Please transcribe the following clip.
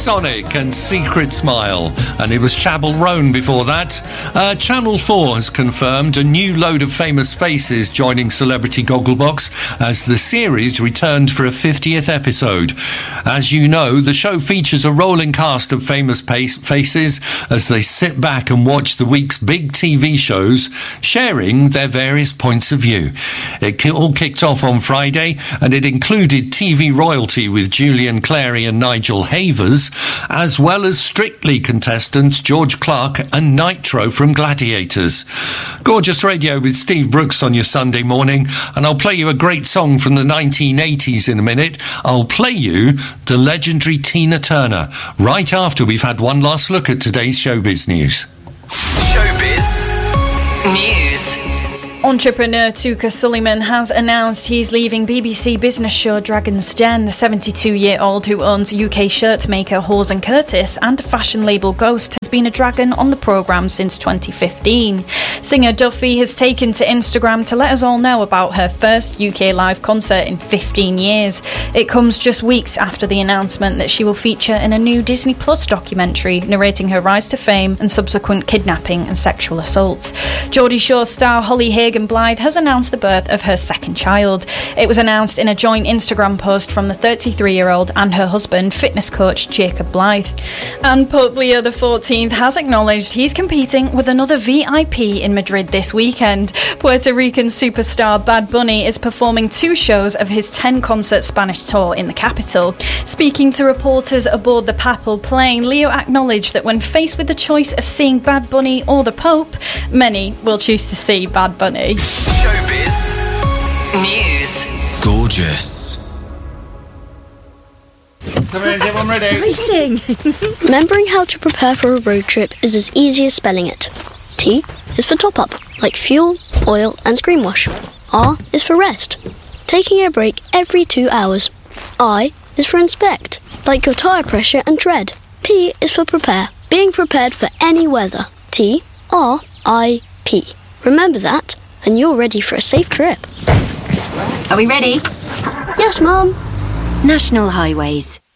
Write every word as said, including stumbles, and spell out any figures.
Sonic and Secret Smile, and it was Chapel Roan before that. Uh, Channel four has confirmed a new load of famous faces joining Celebrity Gogglebox as the series returned for a fiftieth episode. As you know, the show features a rolling cast of famous faces as they sit back and watch the week's big T V shows, sharing their various points of view. It all kicked off on Friday, and it included T V royalty with Julian Clary and Nigel Havers, as well as Strictly contestants George Clark and Nitro from Gladiators. Gorgeous Radio with Steve Brooks on your Sunday morning, and I'll play you a great song from the nineteen eighties in a minute. I'll play you the legendary Tina Turner right after we've had one last look at today's showbiz news. Showbiz News. Entrepreneur Tuka Sullivan has announced he's leaving B B C business show Dragon's Den. The seventy-two-year-old who owns U K shirt maker Hawes and Curtis and fashion label Ghost has been a dragon on the programme since twenty fifteen. Singer Duffy has taken to Instagram to let us all know about her first U K live concert in fifteen years. It comes just weeks after the announcement that she will feature in a new Disney Plus documentary narrating her rise to fame and subsequent kidnapping and sexual assaults. Geordie Shore star Holly Hagan Blythe has announced the birth of her second child. It was announced in a joint Instagram post from the thirty-three-year-old and her husband, fitness coach Jacob Blythe. And Pope Leo the fourteenth has acknowledged he's competing with another V I P in Madrid this weekend. Puerto Rican superstar Bad Bunny is performing two shows of his ten-concert Spanish tour in the capital. Speaking to reporters aboard the papal plane, Leo acknowledged that when faced with the choice of seeing Bad Bunny or the Pope, many will choose to see Bad Bunny. Showbiz News. Gorgeous. Come in, everyone ready? Exciting! Remembering how to prepare for a road trip is as easy as spelling it. T is for top up, like fuel, oil and screen wash. R is for rest, taking a break every two hours. I is for inspect, like your tyre pressure and tread. P is for prepare, being prepared for any weather. T R I P. Remember that, and you're ready for a safe trip. Are we ready? Yes, Mum. National Highways.